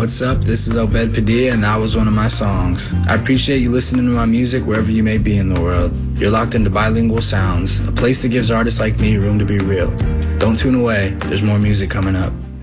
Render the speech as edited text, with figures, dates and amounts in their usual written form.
What's up? This is Obed Padilla, and that was one of my songs. I appreciate you listening to my music wherever you may be in the world. You're locked into Bilingual Sounds, a place that gives artists like me room to be real. Don't tune away. There's more music coming up.